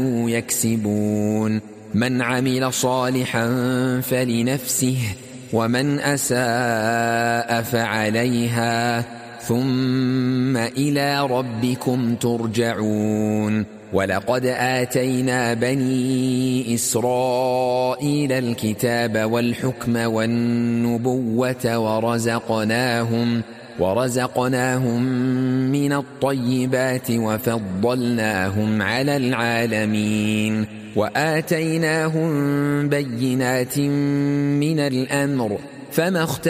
يكسبون من عمل صالحا فلنفسه ومن أساء فعليها ثم إلى ربكم ترجعون ولقد آتينا بني إسرائيل الكتاب والحكم والنبوة ورزقناهم من الطيبات وفضلناهم على العالمين وآتيناهم بينات من الأمر فما